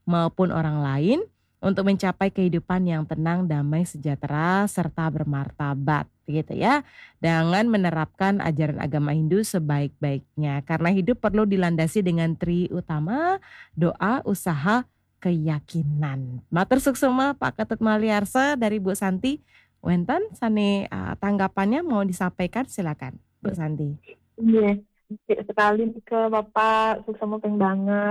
maupun orang lain untuk mencapai kehidupan yang tenang, damai, sejahtera, serta bermartabat gitu ya. Dengan menerapkan ajaran agama Hindu sebaik-baiknya. Karena hidup perlu dilandasi dengan tri utama, doa, usaha, keyakinan. Matur suksema Pak Ketut Maliarsa dari Bu Santi. Wenten sane tanggapannya mau disampaikan silakan Bu Santi. Iya, sekali ke Bapak Suksema pengen banget.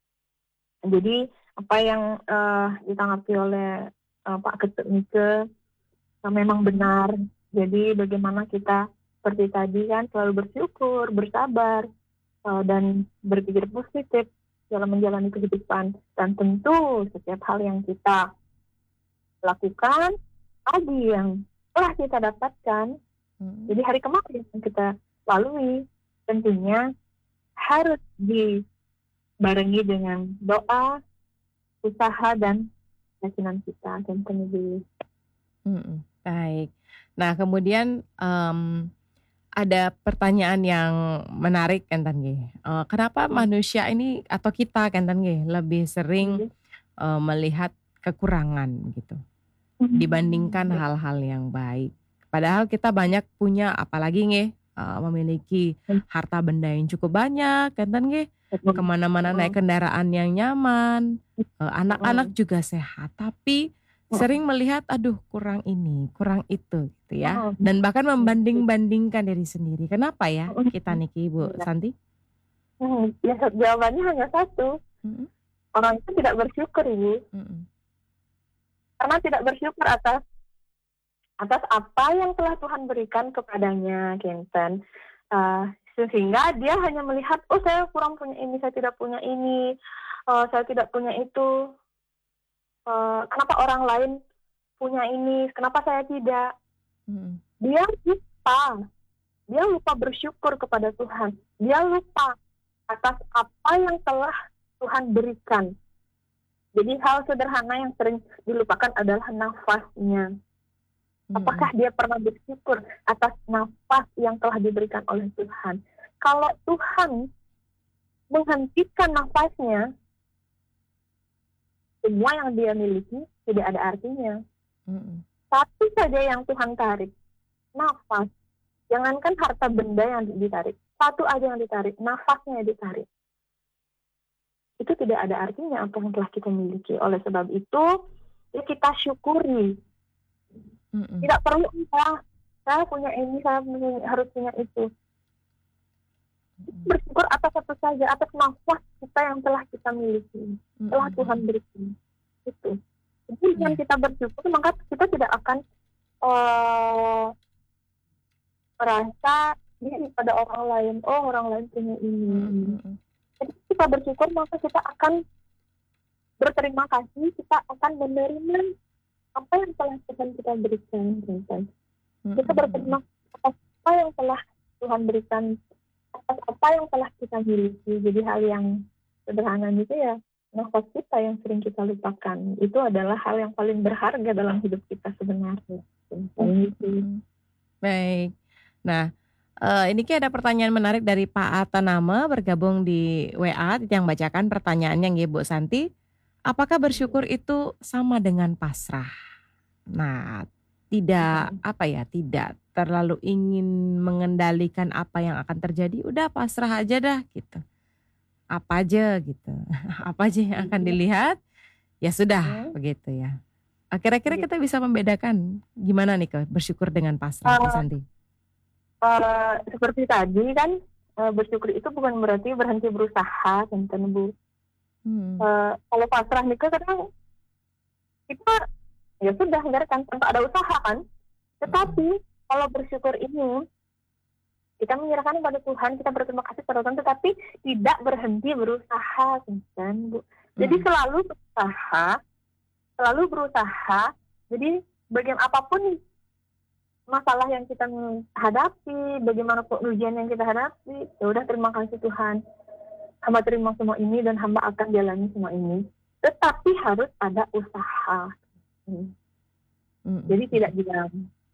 Jadi apa yang ditanggapi oleh Pak Ketut Nike memang benar. Jadi bagaimana kita seperti tadi kan selalu bersyukur, bersabar, dan berpikir positif dalam menjalani kehidupan. Dan tentu setiap hal yang kita lakukan, tadi yang telah kita dapatkan, jadi hari kemarin yang kita lalui, tentunya harus dibarengi dengan doa, usaha, dan keyakinan kita. Tentunya. Baik. Nah kemudian ada pertanyaan yang menarik kan kenapa manusia ini atau kita kan lebih sering melihat kekurangan gitu dibandingkan hal-hal yang baik. Padahal kita banyak punya apalagi memiliki harta benda yang cukup banyak kan kemana-mana naik kendaraan yang nyaman, anak-anak juga sehat, tapi sering melihat aduh kurang ini, kurang itu gitu ya. Dan bahkan membanding-bandingkan diri sendiri. Kenapa ya kita Niki Bu Santi? Ya jawabannya hanya satu. Orang itu tidak bersyukur, Ibu. Karena tidak bersyukur atas apa yang telah Tuhan berikan kepadanya, Kenten. Sehingga dia hanya melihat, oh saya kurang punya ini, saya tidak punya ini, saya tidak punya itu. Kenapa orang lain punya ini, kenapa saya tidak? Dia lupa bersyukur kepada Tuhan. Dia lupa atas apa yang telah Tuhan berikan. Jadi hal sederhana yang sering dilupakan adalah nafasnya. Apakah dia pernah bersyukur atas nafas yang telah diberikan oleh Tuhan? Kalau Tuhan menghentikan nafasnya, semua yang dia miliki tidak ada artinya. Satu saja yang Tuhan tarik, nafas. Jangankan harta benda yang ditarik, satu aja yang ditarik, nafasnya yang ditarik. Itu tidak ada artinya apa yang telah kita miliki. Oleh sebab itu, ya kita syukuri. Tidak perlu saya punya ini, harus punya itu. Bersyukur atas satu saja, atas nafas kita yang telah kita miliki, telah Tuhan berikan. Itu. Jadi dengan kita bersyukur, maka kita tidak akan merasa diri pada orang lain. Oh, orang lain punya ini. Jadi kita bersyukur, maka kita akan berterima kasih, kita akan menerima apa yang telah Tuhan kita berikan. Kita berterima kasih atas apa yang telah Tuhan berikan, atas apa yang telah kita miliki. Jadi hal yang sederhana itu ya, nafas kita yang sering kita lupakan. Itu adalah hal yang paling berharga dalam hidup kita sebenarnya. Baik. Nah, ini ada pertanyaan menarik dari Pak Atanama bergabung di WA yang bacakan pertanyaannya Bu Santi. Apakah bersyukur itu sama dengan pasrah? Nah, tidak terlalu ingin mengendalikan apa yang akan terjadi, udah pasrah aja dah gitu. Apa aja gitu. Apa aja yang akan dilihat, ya sudah begitu ya. Kira-kira kita bisa membedakan gimana nih bersyukur dengan pasrah Bu Santi? Seperti tadi kan, bersyukur itu bukan berarti berhenti berusaha, kan Bu. Kalau pasrah nih kadang kita ya sudah biarkan tanpa ada usaha kan. Tetapi kalau bersyukur ini kita menyerahkan kepada Tuhan, kita berterima kasih kepada Tuhan, tetapi tidak berhenti berusaha, kan Bu. Jadi selalu berusaha. Jadi bagian apapun masalah yang kita hadapi, bagaimana ujian yang kita hadapi, ya udah terima kasih Tuhan. Hamba terima semua ini dan hamba akan jalani semua ini. Tetapi harus ada usaha. Jadi tidak diam.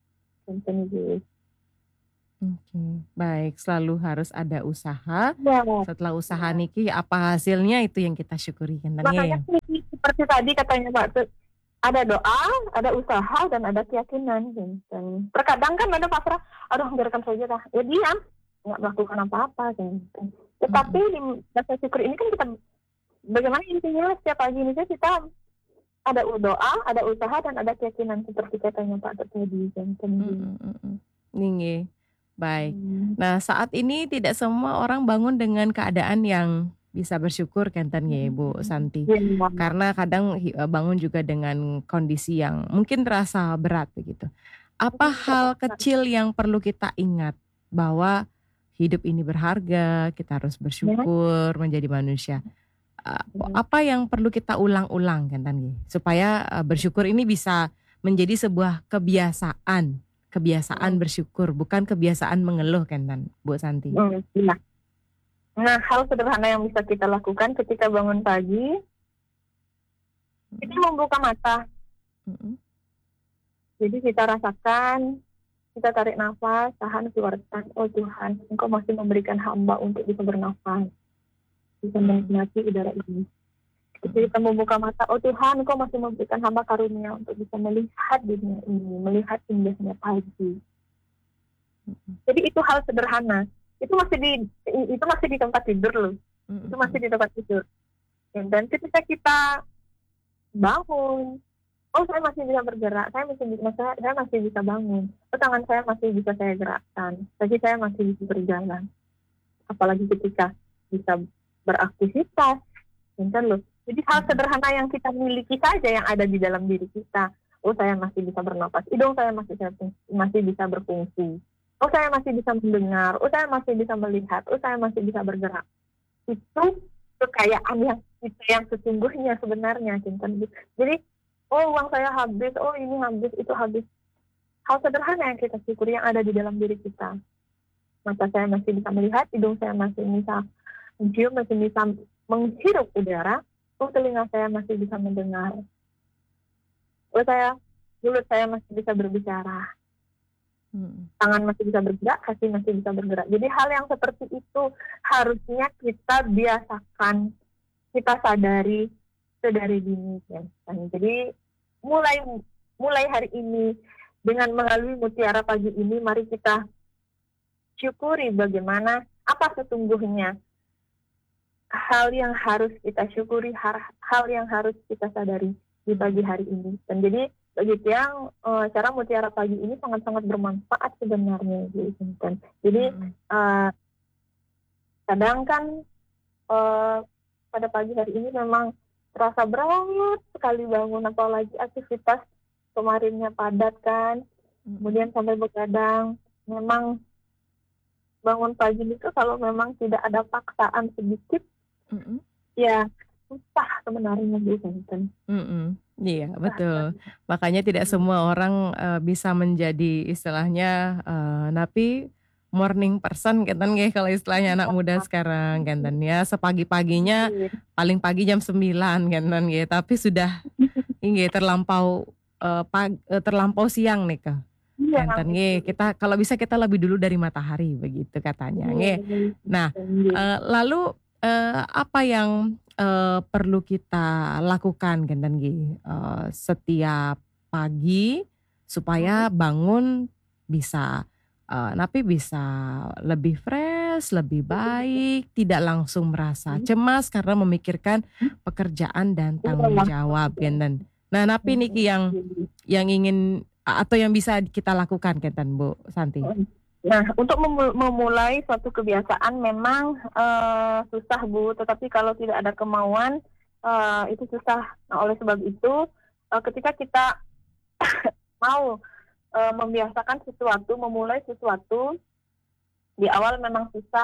Baik, selalu harus ada usaha. Ya. Setelah usaha Niki, apa hasilnya itu yang kita syukuri kan? Makanya kita seperti tadi katanya Pak Tut, ada doa, ada usaha, dan ada keyakinan. Dan terkadang kan ada pasrah, aduh biarkan saja dah, ya diam, nggak melakukan apa-apa. Tetapi di rasa syukur ini kan kita, bagaimana intinya setiap pagi ini kita ada doa, ada usaha, dan ada keyakinan seperti katanya Pak Tut tadi. Ninggi. Baik. Nah, saat ini tidak semua orang bangun dengan keadaan yang bisa bersyukur kenten ya Bu Santi. Karena kadang bangun juga dengan kondisi yang mungkin terasa berat begitu. Apa hal kecil yang perlu kita ingat bahwa hidup ini berharga, kita harus bersyukur menjadi manusia. Apa yang perlu kita ulang-ulang kenten supaya bersyukur ini bisa menjadi sebuah kebiasaan bersyukur, bukan kebiasaan mengeluh kan Bu Santi. Iya. Nah, hal sederhana yang bisa kita lakukan ketika bangun pagi, kita membuka mata. Jadi kita rasakan, kita tarik nafas, tahan, keluarkan. Oh Tuhan, Engkau masih memberikan hamba untuk bisa bernafas, bisa menikmati udara ini. Jadi kita membuka mata, oh Tuhan, Engkau masih memberikan hamba karunia untuk bisa melihat dunia ini, melihat indahnya pagi. Jadi itu hal sederhana. Itu masih di tempat tidur loh. Itu masih di tempat tidur. Dan ketika kita bangun, oh saya masih bisa bergerak, saya masih bisa bangun, oh tangan saya masih bisa saya gerakkan, kaki saya masih bisa berjalan. Apalagi ketika bisa beraktivitas, kan loh. Jadi hal sederhana yang kita miliki saja yang ada di dalam diri kita. Oh saya masih bisa bernapas, hidung saya masih bisa berfungsi. Oh saya masih bisa mendengar, oh saya masih bisa melihat, oh saya masih bisa bergerak. Itu kekayaan yang sesungguhnya sebenarnya. Jadi oh uang saya habis, oh ini habis, itu habis. Hal sederhana yang kita syukuri yang ada di dalam diri kita. Mata saya masih bisa melihat, hidung saya masih bisa mencium, masih bisa menghirup udara. Oh telinga saya masih bisa mendengar. Oh mulut saya masih bisa berbicara. Tangan masih bisa bergerak, kaki masih bisa bergerak. Jadi hal yang seperti itu harusnya kita biasakan, kita sadari sedari dini. Jadi mulai hari ini dengan melalui Mutiara Pagi ini, mari kita syukuri bagaimana apa sesungguhnya hal yang harus kita syukuri, hal yang harus kita sadari di pagi hari ini. Dan jadi bagi Tiang, cara Mutiara Pagi ini sangat-sangat bermanfaat sebenarnya. Jadi kadang kan pada pagi hari ini memang terasa berat sekali bangun, apalagi aktivitas kemarinnya padat kan. Kemudian sampai begadang, memang bangun pagi itu kalau memang tidak ada paksaan sedikit, ya susah sebenarnya Bu Santen. Iya betul. Makanya tidak semua orang bisa menjadi istilahnya napi morning person kan kalau istilahnya anak muda sekarang kan ya, sepagi-paginya paling pagi jam 9 kan ya, tapi sudah terlampau siang nih Kak. Kan kita kalau bisa kita lebih dulu dari matahari begitu katanya. Nah, lalu apa yang perlu kita lakukan kan setiap pagi supaya bangun bisa bisa lebih fresh, lebih baik, tidak langsung merasa cemas karena memikirkan pekerjaan dan tanggung jawab kan. Nah, napi niki yang ingin atau yang bisa kita lakukan kan Bu Santi? Nah, untuk memulai suatu kebiasaan memang susah Bu, tetapi kalau tidak ada kemauan itu susah. Nah, oleh sebab itu ketika kita mau membiasakan sesuatu, memulai sesuatu, di awal memang susah.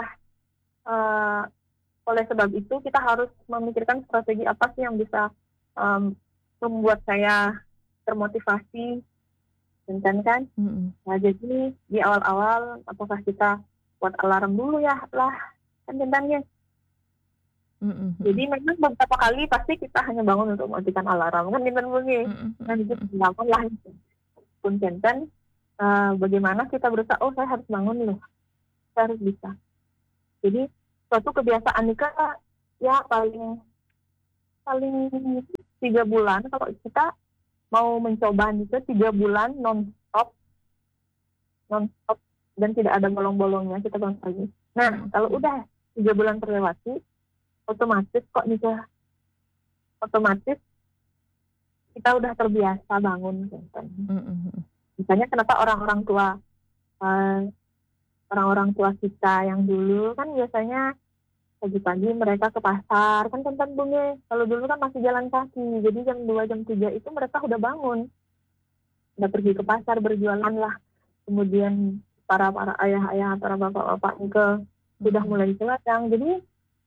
Oleh sebab itu kita harus memikirkan strategi apa sih yang bisa membuat saya termotivasi. Kan? Nah, jadi di awal-awal apakah kita buat alarm dulu ya lah kan tentangnya. Jadi memang beberapa kali pasti kita hanya bangun untuk mematikan alarm kan tentang bunyi. Nah itu bangun lah pun tenten bagaimana kita berusaha, oh saya harus bangun loh, saya harus bisa. Jadi suatu kebiasaan ini ya paling paling 3 bulan. Kalau kita mau mencoba itu 3 bulan non-stop dan tidak ada bolong-bolongnya kita bangun pagi. Nah, kalau udah 3 bulan terlewati, otomatis kita udah terbiasa bangun kan. Misalnya kenapa eh, orang-orang tua kita yang dulu kan biasanya pagi-pagi mereka ke pasar kan bunga. Kalau dulu kan masih jalan kaki, jadi jam 2 jam 3 itu mereka udah bangun, udah pergi ke pasar berjualan lah. Kemudian para ayah-ayah, para bapak-bapak ke sudah mulai ke ladang. Jadi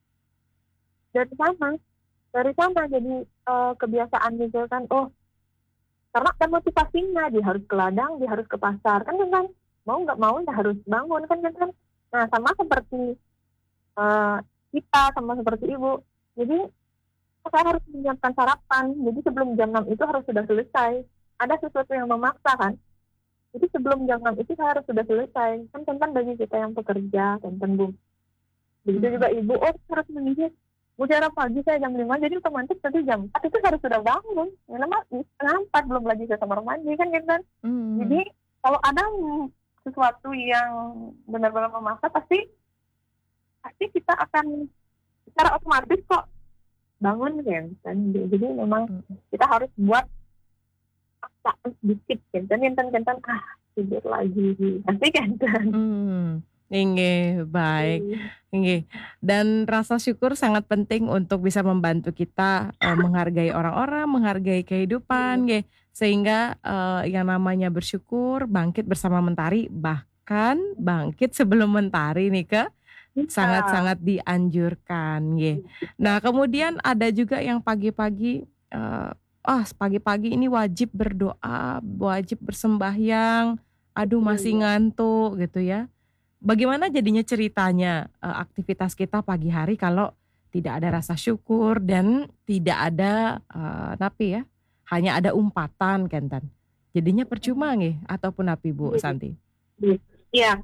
dari sana jadi kebiasaan gitu kan. Oh, karena kan motivasinya dia harus ke ladang, dia harus ke pasar kan mau nggak mau dia harus bangun kan. Nah, sama seperti kita, sama seperti ibu. Jadi saya harus menyiapkan sarapan. Jadi sebelum jam 6 itu harus sudah selesai. Ada sesuatu yang memaksa kan. Jadi sebelum jam 6 itu saya harus sudah selesai. Kan bagi kita yang pekerja, kan Bu. Begitu juga ibu, harus mengingat udah pagi saya jam 5, jadi otomatis nanti jam 4 itu harus sudah bangun. Karena setengah 4 belum lagi ke kamar mandi kan gitu kan. Jadi kalau ada sesuatu yang benar-benar memaksa, pasti kita akan secara otomatis kok bangun kan. Jadi memang kita harus buat paksaan sedikit kan. Tidur lagi. Pasti kan. Inggih, baik. Inggih. Dan rasa syukur sangat penting untuk bisa membantu kita menghargai orang-orang, menghargai kehidupan, nggih. Sehingga yang namanya bersyukur, bangkit bersama mentari, bahkan bangkit sebelum mentari nih sangat-sangat dianjurkan, nggih. Nah, kemudian ada juga yang pagi-pagi pagi-pagi ini wajib berdoa, wajib bersembahyang, aduh masih ngantuk gitu ya. Bagaimana jadinya ceritanya aktivitas kita pagi hari kalau tidak ada rasa syukur dan tidak ada napi ya, hanya ada umpatan Kenten. Jadinya percuma nggih ataupun napi Bu Santi? Iya,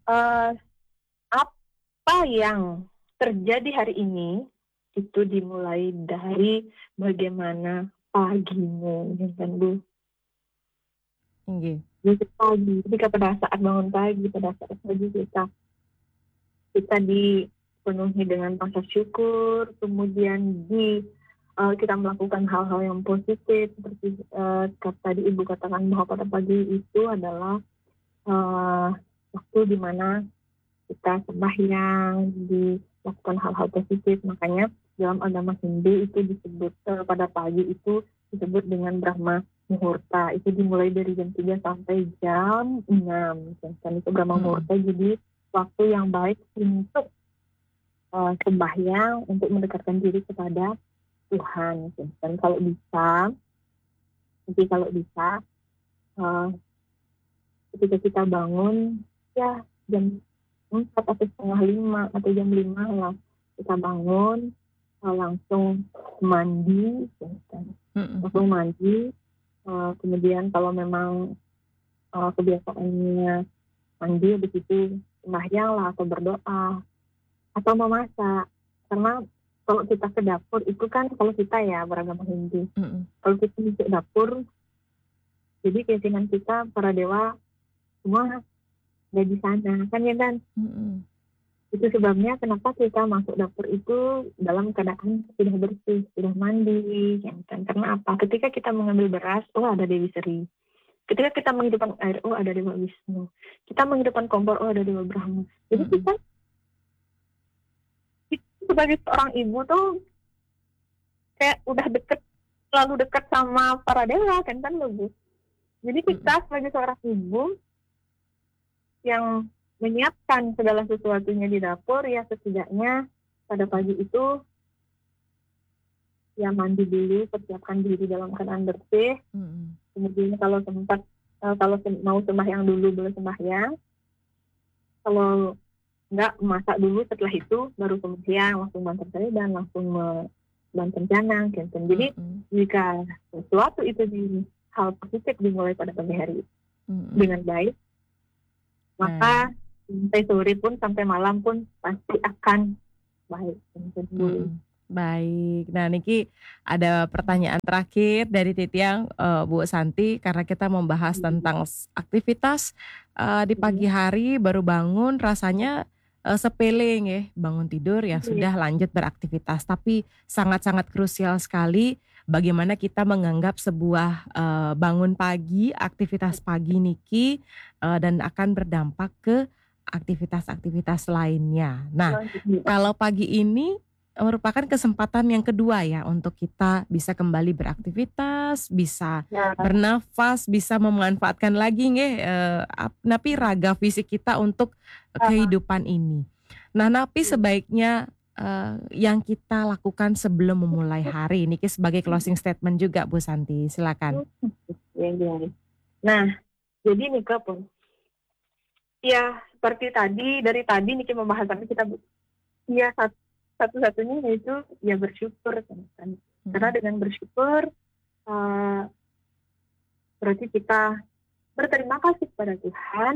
apa yang terjadi hari ini itu dimulai dari bagaimana pagimu, kan Bu? Nggih. Pagi, ketika pada saat bangun pagi, pada saat pagi kita dipenuhi dengan rasa syukur, kemudian kita melakukan hal-hal yang positif seperti tadi Ibu katakan bahwa pada pagi itu adalah waktu di mana kita sembahyang, dilakukan hal-hal positif. Makanya dalam agama Hindu itu disebut pada pagi itu disebut dengan Brahma Muhurta. Itu dimulai dari jam 3 sampai jam 6. Dan itu Brahma Muhurta, jadi waktu yang baik untuk sembahyang, untuk mendekatkan diri kepada Tuhan. Dan kalau bisa ketika kita bangun ya jam 4 atau setengah 5 atau jam 5 lah kita bangun, langsung mandi, kemudian kalau memang kebiasaannya mandi, habis itu sembahyang lah atau berdoa atau memasak. Karena kalau kita ke dapur itu kan, kalau kita ya beragama Hindu, kalau kita masuk dapur, jadi keyakinan kita para dewa semua ada di sana kan ya kan. Itu sebabnya kenapa kita masuk dapur itu dalam keadaan sudah bersih, sudah mandi kan. Karena apa? Ketika kita mengambil beras, ada Dewi Sri. Ketika kita menghidupkan air, ada Dewa Wisnu. Kita menghidupkan kompor, ada Dewa Brahma. Jadi kita sebagai seorang ibu tuh kayak udah selalu dekat sama para dewa kan lebih. Jadi kita sebagai seorang ibu yang menyiapkan segala sesuatunya di dapur, ya setidaknya pada pagi itu ya mandi dulu, persiapkan diri dalam keadaan bersih. Kemudian kalau mau sembahyang dulu boleh sembahyang. Kalau enggak, masak dulu, setelah itu baru sembahyang, langsung banten dan langsung banten janang. Jadi jika sesuatu itu hal positif dimulai pada pagi hari dengan baik, maka sampai sore pun, sampai malam pun pasti akan baik. Baik. Nah niki ada pertanyaan terakhir dari Titiang, Bu Santi, karena kita membahas tentang aktivitas, di pagi hari baru bangun rasanya, sepele nggih, bangun tidur ya Iya, sudah lanjut beraktivitas. Tapi sangat-sangat krusial sekali bagaimana kita menganggap sebuah, bangun pagi, aktivitas pagi niki, dan akan berdampak ke aktivitas-aktivitas lainnya. Nah, iya, kalau pagi ini merupakan kesempatan yang kedua ya untuk kita bisa kembali beraktivitas, bisa ya, bernafas, bisa memanfaatkan lagi nggih, napi raga fisik kita untuk kehidupan ini. Nah, napi sebaiknya, yang kita lakukan sebelum memulai hari, niki sebagai closing statement juga Bu Santi, silakan. ya, ya. Nah, jadi nih Kak, ya seperti tadi, dari tadi nih pembahasannya kita, ya satu-satunya yaitu ya bersyukur kan. Karena dengan bersyukur eh, berarti kita berterima kasih kepada Tuhan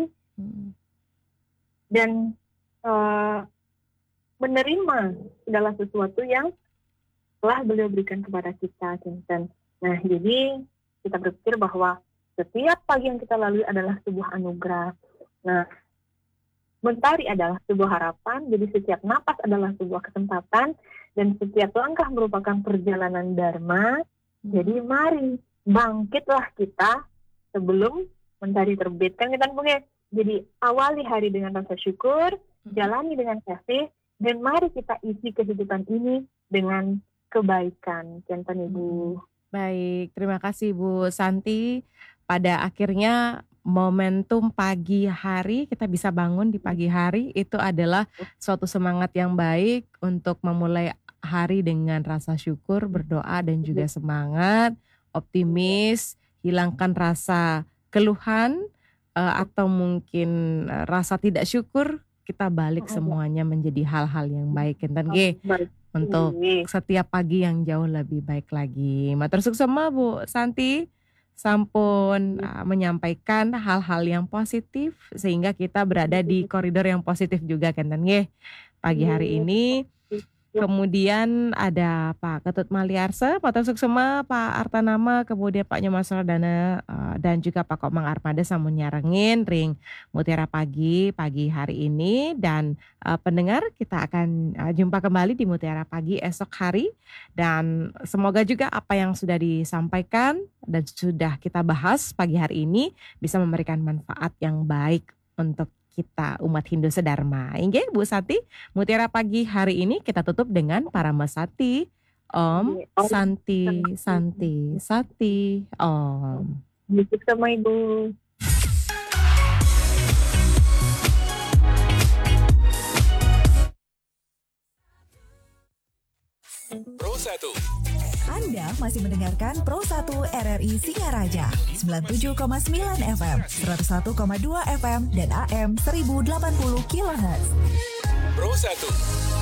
dan eh, menerima segala sesuatu yang telah beliau berikan kepada kita. Dan nah jadi kita berpikir bahwa setiap pagi yang kita lalui adalah sebuah anugerah. Nah, mentari adalah sebuah harapan, jadi setiap napas adalah sebuah kesempatan, dan setiap langkah merupakan perjalanan dharma. Jadi mari bangkitlah kita sebelum mentari terbit. Kan kita punya. Jadi awali hari dengan rasa syukur, jalani dengan kasih, dan mari kita isi kehidupan ini dengan kebaikan. Jangan Ibu. Baik, terima kasih Bu Santi. Pada akhirnya momentum pagi hari, kita bisa bangun di pagi hari, itu adalah suatu semangat yang baik untuk memulai hari dengan rasa syukur, berdoa dan juga semangat, optimis, hilangkan rasa keluhan, atau mungkin, rasa tidak syukur, kita balik semuanya menjadi hal-hal yang baik. Enten nggih, untuk setiap pagi yang jauh lebih baik lagi. Matur suksema Bu Santi, sampun menyampaikan hal-hal yang positif sehingga kita berada di koridor yang positif juga kenten nggih pagi hari ini. Kemudian ada Pak Ketut Maliarse, matur suksema Pak Artanama, kemudian Pak Nyomasro Dana, dan juga Pak Komang Armada samun nyarengin ring Mutiara Pagi hari ini. Dan pendengar, kita akan jumpa kembali di Mutiara Pagi esok hari, dan semoga juga apa yang sudah disampaikan dan sudah kita bahas pagi hari ini bisa memberikan manfaat yang baik untuk kita umat Hindu sedharma. Inggih Bu Santi, Mutiara Pagi hari ini kita tutup dengan Paramesati. Om Santi Santi Sati Om. Bisik sama Ibu. Pro 1. Anda masih mendengarkan Pro 1 RRI Singaraja 97,9 FM, 101,2 FM dan AM 1080 kHz. Pro 1.